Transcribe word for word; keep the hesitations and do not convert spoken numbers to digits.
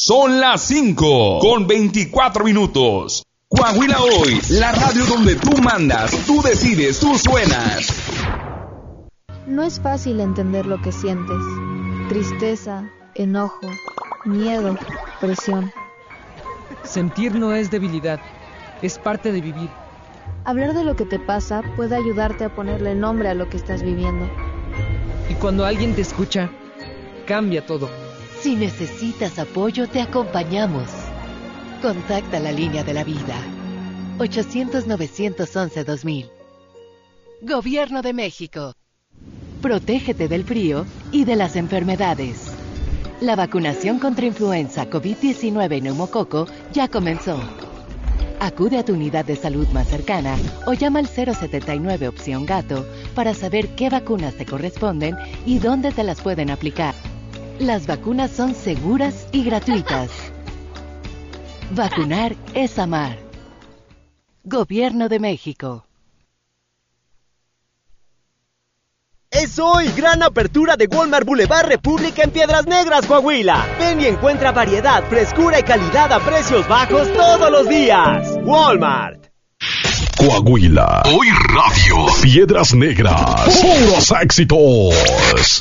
Son las cinco con veinticuatro minutos. Coahuila Hoy, la radio donde tú mandas, tú decides, tú suenas. No es fácil entender lo que sientes. Tristeza, enojo, miedo, presión. Sentir no es debilidad, es parte de vivir. Hablar de lo que te pasa puede ayudarte a ponerle nombre a lo que estás viviendo. Y cuando alguien te escucha, cambia todo. Si necesitas apoyo, te acompañamos. Contacta la línea de la vida. ochocientos, novecientos once, dos mil. Gobierno de México. Protégete del frío y de las enfermedades. La vacunación contra influenza, COVID diecinueve y neumococo ya comenzó. Acude a tu unidad de salud más cercana o llama al cero setenta y nueve opción gato para saber qué vacunas te corresponden y dónde te las pueden aplicar. Las vacunas son seguras y gratuitas. Vacunar es amar. Gobierno de México. Es hoy gran apertura de Walmart Boulevard República en Piedras Negras, Coahuila. Ven y encuentra variedad, frescura y calidad a precios bajos todos los días. Walmart. Coahuila. Hoy Radio. Piedras Negras. Puros éxitos.